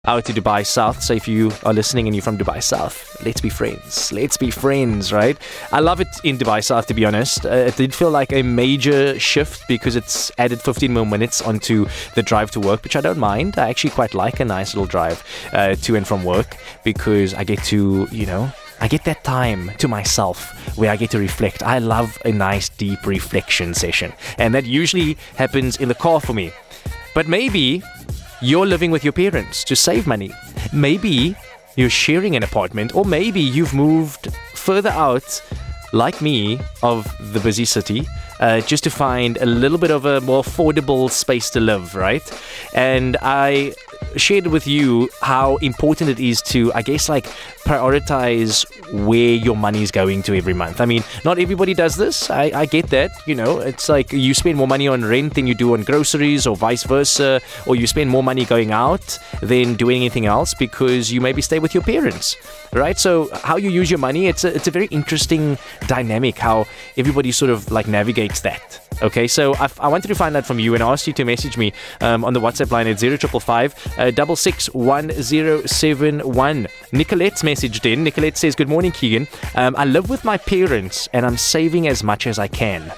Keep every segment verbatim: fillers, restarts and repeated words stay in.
out to Dubai South. So if you are listening and you're from Dubai South, let's be friends. Let's be friends, right? I love it in Dubai South, to be honest. Uh, it did feel like a major shift because it's added fifteen more minutes onto the drive to work, which I don't mind. I actually quite like a nice little drive uh, to and from work because I get to, you know, I get that time to myself where I get to reflect. I love a nice deep reflection session, and that usually happens in the car for me. But maybe you're living with your parents to save money. Maybe you're sharing an apartment, or maybe you've moved further out, like me, of the busy city, uh, just to find a little bit of a more affordable space to live, right? And I shared with you how important it is to, I guess, like prioritize where your money is going to every month. I mean, not everybody does this. I, I get that. You know, it's like you spend more money on rent than you do on groceries, or vice versa, or you spend more money going out than doing anything else because you maybe stay with your parents, right? So how you use your money, it's a, it's a very interesting dynamic how everybody sort of like navigates that. Okay, so I, I wanted to find out from you, and I asked you to message me um, on the WhatsApp line at zero five five five, uh, six six one zero seven one. Nicolette's messaged in. Nicolette says, "Good morning, Keegan. Um, I live with my parents and I'm saving as much as I can.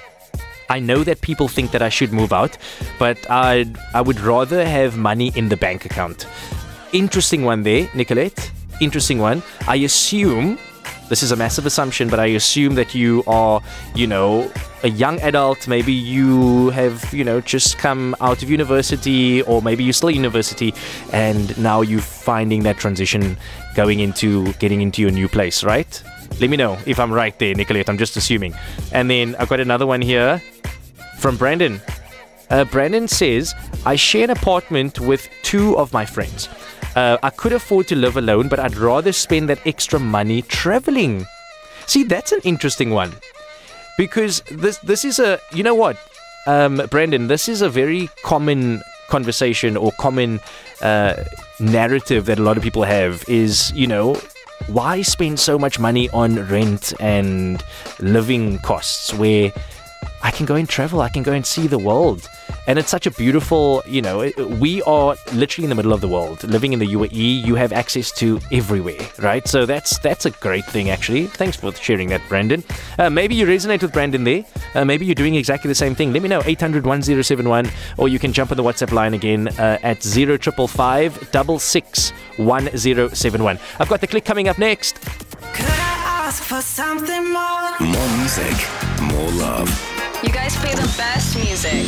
I know that people think that I should move out, but I I would rather have money in the bank account." Interesting one there, Nicolette. Interesting one. I assume, this is a massive assumption, but I assume that you are, you know, a young adult. Maybe you have, you know, just come out of university, or maybe you're still in university and now you're finding that transition going into getting into your new place, right? Let me know if I'm right there, Nicolette. I'm just assuming. And then I've got another one here from Brandon. Uh, Brandon says, "I share an apartment with two of my friends. Uh, I could afford to live alone, but I'd rather spend that extra money traveling." See, that's an interesting one. Because this this is a, you know what, um, Brandon, this is a very common conversation or common uh, narrative that a lot of people have is, you know, why spend so much money on rent and living costs where I can go and travel, I can go and see the world. And it's such a beautiful, you know, we are literally in the middle of the world. Living in the U A E, you have access to everywhere, right? So that's that's a great thing, actually. Thanks for sharing that, Brandon. Uh, maybe you resonate with Brandon there. Uh, maybe you're doing exactly the same thing. Let me know, eight hundred one zero seven one, or you can jump on the WhatsApp line again uh, at zero five five five, six six one zero seven one. I've got the click coming up next. Could I ask for something more? More music, more love. You guys play the best music.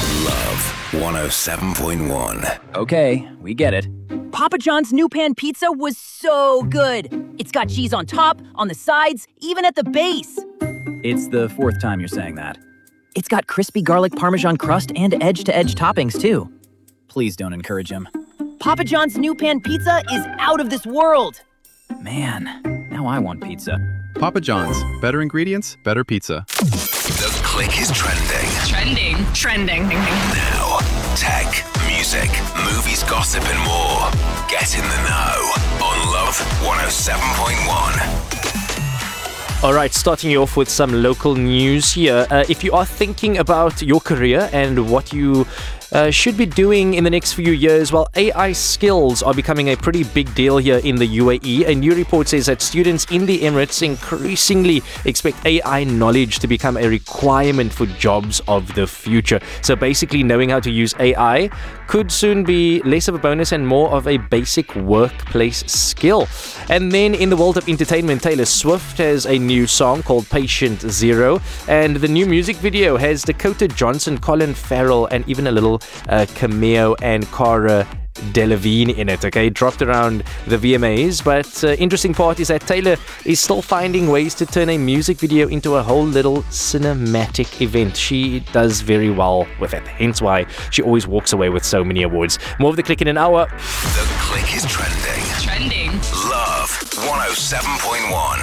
Love one oh seven point one. Okay, we get it. Papa John's new pan pizza was so good. It's got cheese on top, on the sides, even at the base. It's the fourth time you're saying that. It's got crispy garlic parmesan crust and edge-to-edge toppings, too. Please don't encourage him. Papa John's new pan pizza is out of this world. Man, now I want pizza. Papa John's. Better ingredients, better pizza. The click is trending. Trending. Trending. Now, tech, music, movies, gossip, and more. Get in the know on Love one oh seven point one. All right, starting you off with some local news here. Uh, if you are thinking about your career and what you uh, should be doing in the next few years, well, A I skills are becoming a pretty big deal here in the U A E. A new report says that students in the Emirates increasingly expect A I knowledge to become a requirement for jobs of the future. So basically, knowing how to use A I could soon be less of a bonus and more of a basic workplace skill. And then in the world of entertainment, Taylor Swift has a new song called Patient Zero, and the new music video has Dakota Johnson, Colin Farrell, and even a little uh, cameo and Cara Delevingne in it. Okay, dropped around the V M As, but uh, interesting part is that Taylor is still finding ways to turn a music video into a whole little cinematic event. She does very well with it, hence why she always walks away with so many awards. More of the click in an hour. The click is trending. Trending. Love one oh seven point one.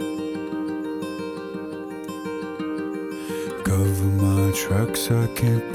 Cover my tracks, I can't